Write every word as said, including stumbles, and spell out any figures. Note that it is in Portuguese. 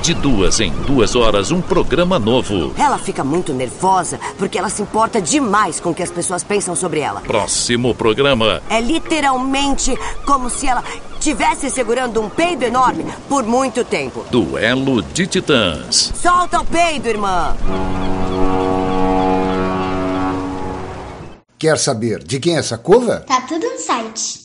De duas em duas horas, um programa novo. Ela fica muito nervosa porque ela se importa demais com o que as pessoas pensam sobre ela. Próximo programa. É literalmente como se ela estivesse segurando um peido enorme por muito tempo. Duelo de Titãs. Solta o peido, irmã! Quer saber de quem é essa cova? Tá tudo no site.